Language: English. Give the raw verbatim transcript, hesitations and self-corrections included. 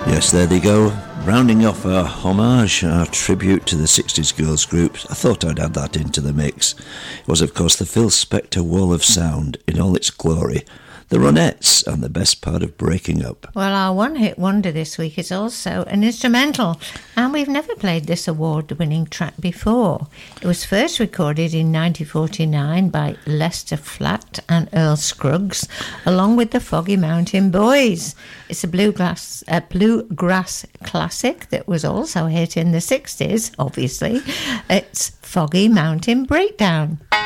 Yes, there they go. Rounding off our homage, our tribute to the sixties girls group. I thought I'd add that into the mix. It was, of course, the Phil Spector Wall of Sound in all its glory. The Ronettes, and the best part of breaking up. Well, our one-hit wonder this week is also an instrumental, and we've never played this award-winning track before. It was first recorded in nineteen forty-nine by Lester Flatt and Earl Scruggs, along with the Foggy Mountain Boys. It's a bluegrass, a bluegrass classic that was also a hit in the sixties, obviously. It's Foggy Mountain Breakdown.